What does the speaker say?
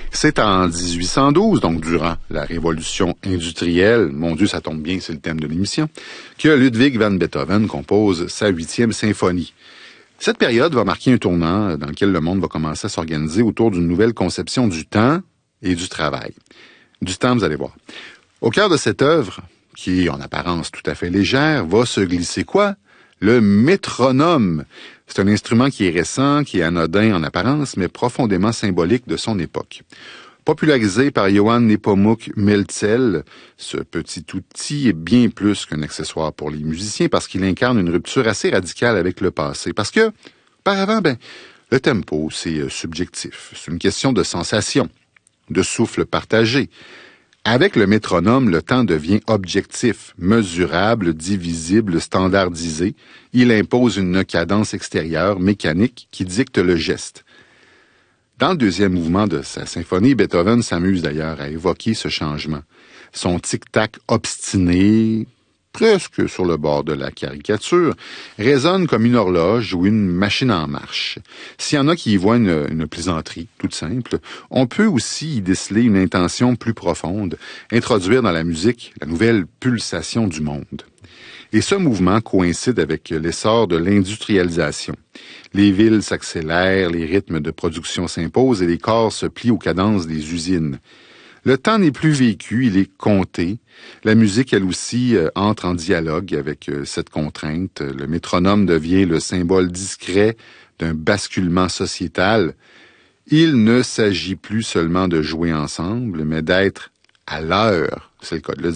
C'est en 1812, donc durant la Révolution industrielle, mon Dieu, ça tombe bien, c'est le thème de l'émission, que Ludwig van Beethoven compose sa 8e symphonie. Cette période va marquer un tournant dans lequel le monde va commencer à s'organiser autour d'une nouvelle conception du temps et du travail. Du temps, vous allez voir. Au cœur de cette œuvre, qui est en apparence tout à fait légère, va se glisser quoi? Le métronome. C'est un instrument qui est récent, qui est anodin en apparence, mais profondément symbolique de son époque. Popularisé par Johann Nepomuk Melzel, ce petit outil est bien plus qu'un accessoire pour les musiciens parce qu'il incarne une rupture assez radicale avec le passé. Parce que, auparavant, le tempo, c'est subjectif. C'est une question de sensation, de souffle partagé. Avec le métronome, le temps devient objectif, mesurable, divisible, standardisé. Il impose une cadence extérieure, mécanique, qui dicte le geste. Dans le deuxième mouvement de sa symphonie, Beethoven s'amuse d'ailleurs à évoquer ce changement. Son tic-tac obstiné, presque sur le bord de la caricature, résonne comme une horloge ou une machine en marche. S'il y en a qui y voient une plaisanterie toute simple, on peut aussi y déceler une intention plus profonde, introduire dans la musique la nouvelle pulsation du monde. Et ce mouvement coïncide avec l'essor de l'industrialisation. Les villes s'accélèrent, les rythmes de production s'imposent et les corps se plient aux cadences des usines. Le temps n'est plus vécu, il est compté. La musique, elle aussi, entre en dialogue avec cette contrainte. Le métronome devient le symbole discret d'un basculement sociétal. Il ne s'agit plus seulement de jouer ensemble, mais d'être à l'heure. C'est le cas de le dire.